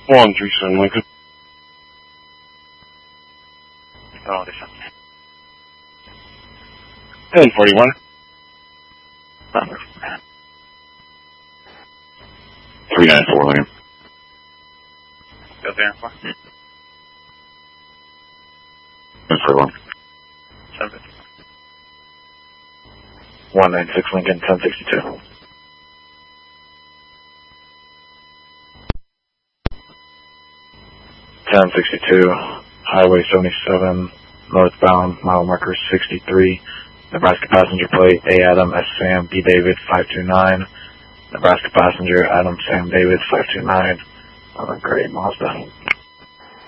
137 Lincoln. Oh, this one. 1041. 394 Lincoln. Go there for 1041. 750. 196 Lincoln, 1062. Highway 77, northbound, mile marker 63, Nebraska passenger plate, A. Adam, S. Sam, B. David, 529, Nebraska passenger, Adam, Sam, David, 529, on a gray Mazda.